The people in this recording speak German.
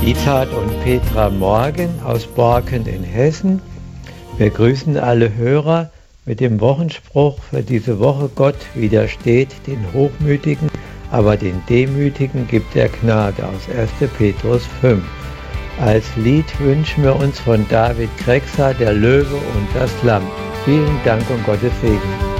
Dietrich und Petra Morgen aus Borken in Hessen. Wir grüßen alle Hörer mit dem Wochenspruch für diese Woche: Gott widersteht den Hochmütigen, aber den Demütigen gibt er Gnade, aus 1. Petrus 5. Als Lied wünschen wir uns von David Krexer Der Löwe und das Lamm. Vielen Dank und Gottes Segen.